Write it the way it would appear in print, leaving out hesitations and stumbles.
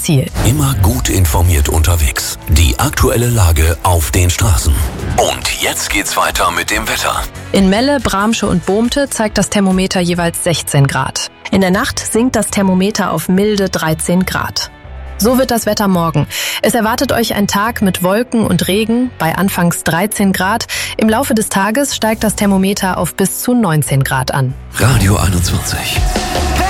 Ziel. Immer gut informiert unterwegs. Die aktuelle Lage auf den Straßen. Und jetzt geht's weiter mit dem Wetter. In Melle, Bramsche und Bohmte zeigt das Thermometer jeweils 16 Grad. In der Nacht sinkt das Thermometer auf milde 13 Grad. So wird das Wetter morgen. Es erwartet euch ein Tag mit Wolken und Regen bei anfangs 13 Grad. Im Laufe des Tages steigt das Thermometer auf bis zu 19 Grad an. Radio 21.